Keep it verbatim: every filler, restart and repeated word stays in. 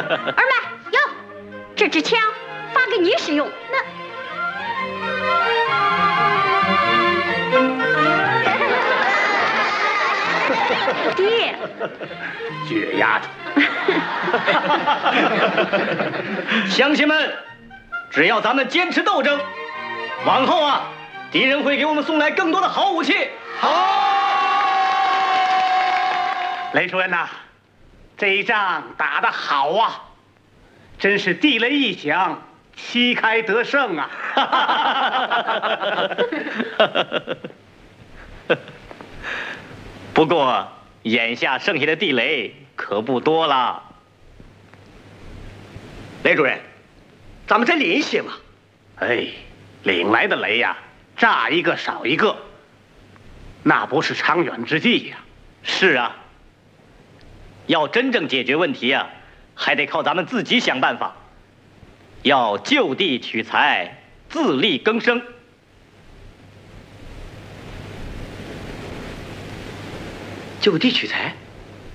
二妹，哟，这支枪发给你使用。那。爹， 倔丫头。乡亲们，只要咱们坚持斗争，往后啊，敌人会给我们送来更多的好武器。好， 雷主任呐、啊，这一仗打得好啊，真是地雷一响，旗开得胜啊！ 不过眼下剩下的地雷可不多了。 雷主任，咱们再领一些嘛。 哎，领来的雷呀、啊，炸一个少一个，那不是长远之计呀、啊。 是啊，要真正解决问题啊，还得靠咱们自己想办法。要就地取材，自力更生。 就地取材。